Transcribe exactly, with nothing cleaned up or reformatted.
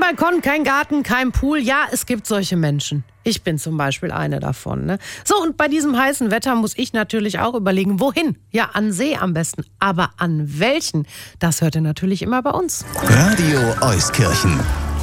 Balkon, kein Garten, kein Pool. Ja, es gibt solche Menschen. Ich bin zum Beispiel eine davon. Ne? So, und bei diesem heißen Wetter muss ich natürlich auch überlegen, wohin? Ja, an See am besten. Aber an welchen? Das hört ihr natürlich immer bei uns. Radio Euskirchen.